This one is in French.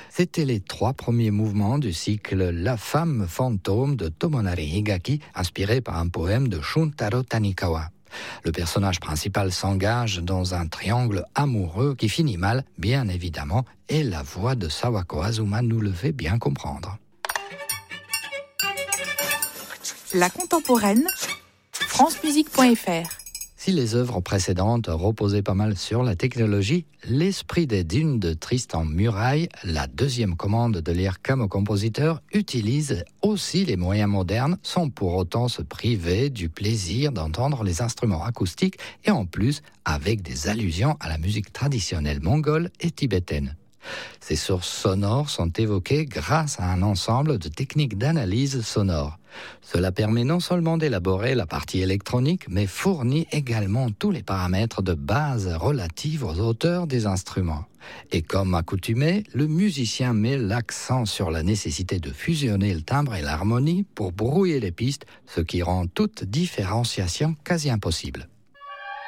C'étaient les 3 premiers mouvements du cycle La femme fantôme de Tomonari Higaki, inspiré par un poème de Shuntaro Tanikawa. Le personnage principal s'engage dans un triangle amoureux qui finit mal, bien évidemment, et la voix de Sawako Azuma nous le fait bien comprendre. La contemporaine, francemusique.fr. Si les œuvres précédentes reposaient pas mal sur la technologie, l'esprit des dunes de Tristan Muraille, la deuxième commande de l'IRCAM au compositeur, utilise aussi les moyens modernes sans pour autant se priver du plaisir d'entendre les instruments acoustiques et en plus avec des allusions à la musique traditionnelle mongole et tibétaine. Ces sources sonores sont évoquées grâce à un ensemble de techniques d'analyse sonore. Cela permet non seulement d'élaborer la partie électronique, mais fournit également tous les paramètres de base relatifs aux auteurs des instruments. Et comme accoutumé, le musicien met l'accent sur la nécessité de fusionner le timbre et l'harmonie pour brouiller les pistes, ce qui rend toute différenciation quasi impossible.